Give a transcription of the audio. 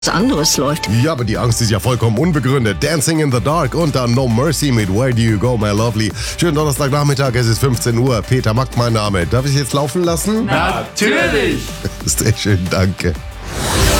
anderes läuft. Ja, aber die Angst ist ja vollkommen unbegründet. Dancing in the Dark und dann No Mercy mit Where Do You Go, My Lovely. Schönen Donnerstagnachmittag, es ist 15 Uhr. Peter Mack, mein Name. Darf ich jetzt laufen lassen? Natürlich! Sehr schön, danke.